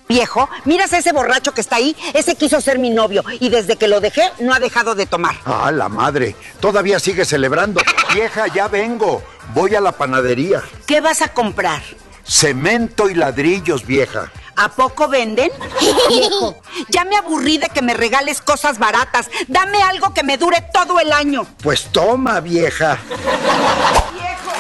Viejo, miras a ese borracho que está ahí, ese quiso ser mi novio y desde que lo dejé no ha dejado de tomar. Ah, la madre, todavía sigue celebrando. Vieja, ya vengo, voy a la panadería. ¿Qué vas a comprar? Cemento y ladrillos, vieja. ¿A poco venden? Viejo, ya me aburrí de que me regales cosas baratas. Dame algo que me dure todo el año. Pues toma, vieja. ¡Viejo!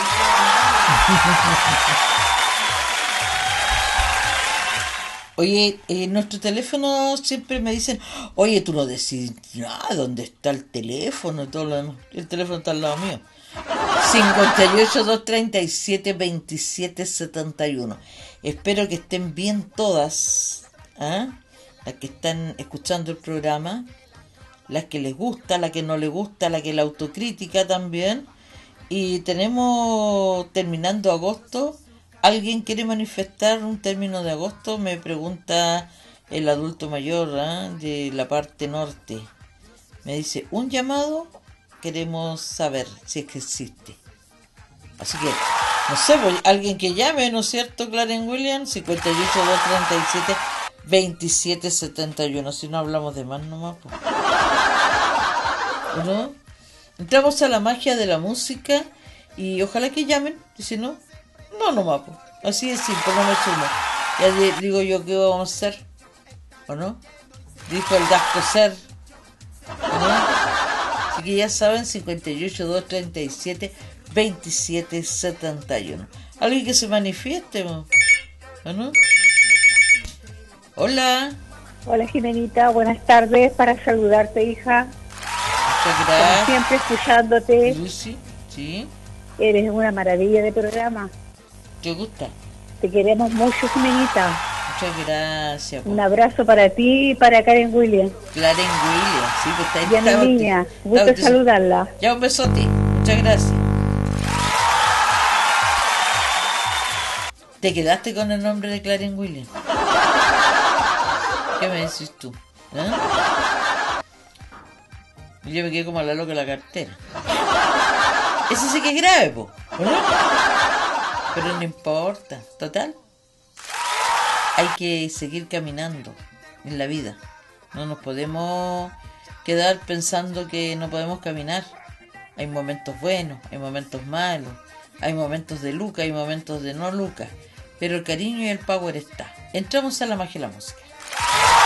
Oye, nuestro teléfono siempre me dicen, oye, tú no decís nada, ¿dónde está el teléfono? Y todo lo demás. El teléfono está al lado mío. 58-237-2771. Espero que estén bien todas, ¿eh? Las que están escuchando el programa, las que les gusta, las que no les gusta, la que la autocrítica también. Y tenemos, terminando agosto, ¿alguien quiere manifestar un término de agosto? Me pregunta el adulto mayor, ¿eh? De la parte norte. Me dice, un llamado, queremos saber si es que existe. Así que, no sé, pues, alguien que llame, ¿no es cierto, Claren Williams? 58-237-2771. Si no hablamos de más nomás, pues. ¿No? Entramos a la magia de la música y ojalá que llamen. Y si no, no nomás, pues. Así de simple, no me sumo. Ya digo yo qué vamos a hacer, ¿o no? Dijo el Dasco Ser, ¿no? Así que ya saben, 58-237-2771. Alguien que se manifieste, ¿o no? Hola. Hola, Jimenita, buenas tardes, para saludarte, hija. Muchas gracias. Como siempre, escuchándote. Lucy, sí. Eres una maravilla de programa. ¿Te gusta? Te queremos mucho, Jimenita. Muchas gracias. Un abrazo para ti y para Karen Williams. Claren Williams, sí, pues está ahí. Y a mi niña, gusto saludarla. Ya, un besote. Muchas gracias. ¿Te quedaste con el nombre de Claren Williams? ¿Qué me decís tú? ¿Eh? Yo me quedé como la loca de la cartera. Ese sí que es grave, po, ¿no? Pero no importa, total. Hay que seguir caminando en la vida. No nos podemos quedar pensando que no podemos caminar. Hay momentos buenos, hay momentos malos, hay momentos de Luca, hay momentos de no Luca. Pero el cariño y el power está. Entramos a la magia de la música.